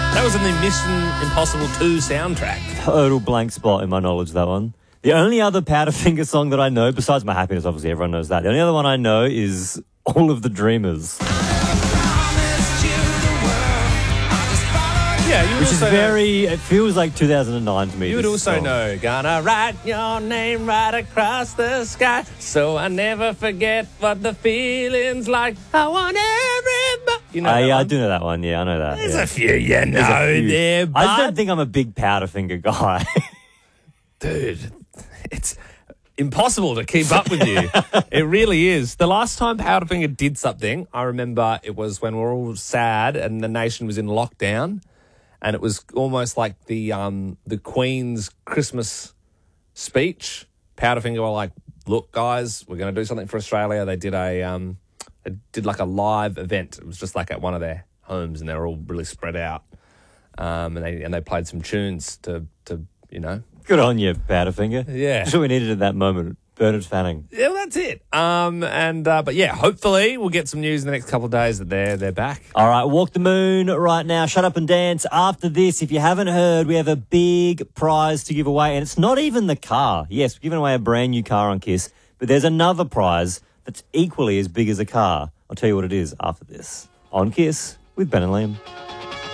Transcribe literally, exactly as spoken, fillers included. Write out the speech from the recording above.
That was in the Mission Impossible two soundtrack. Total blank spot in my knowledge, that one. The only other Powderfinger song that I know, besides My Happiness, obviously everyone knows that. The only other one I know is All of the Dreamers. Yeah, you would Which is also very, it feels like two thousand nine to me. know, you would this also song. know, gonna write your name right across the sky, so I never forget what the feeling's like. I want everybody. You know Uh, that yeah, I one? do know that one. Yeah, I know that. There's yeah. a few you know There's a few. there, I just bud. don't think I'm a big Powderfinger guy. Dude, it's impossible to keep up with you. It really is. The last time Powderfinger did something, I remember it was when we were all sad and the nation was in lockdown, and it was almost like the um the Queen's Christmas speech. Powderfinger were like, "Look, guys, we're going to do something for Australia." They did a um, they did like a live event. It was just like at one of their homes, and they were all really spread out. Um, and they and they played some tunes to to you know. Good on you, Powderfinger. Yeah. Just what we needed at that moment. Bernard Fanning. Yeah, well, that's it. Um, and uh, but yeah, hopefully we'll get some news in the next couple of days that they're they're back. All right, Walk the Moon right now. Shut Up and Dance. After this, if you haven't heard, we have a big prize to give away, and it's not even the car. Yes, we're giving away a brand new car on Kiss, but there's another prize that's equally as big as a car. I'll tell you what it is after this. On Kiss with Ben and Liam.